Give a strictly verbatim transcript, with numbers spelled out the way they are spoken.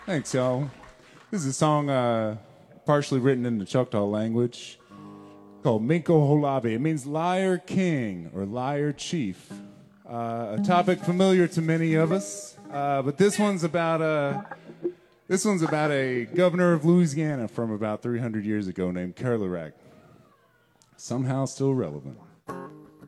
Thanks, y'all. This is a song uh, partially written in the Choctaw language called Minko Holabe. It means liar king or liar chief. Uh, a topic familiar to many of us, uh, but this one's about a this one's about a governor of Louisiana from about three hundred years ago named Kerlerac. Somehow still relevant.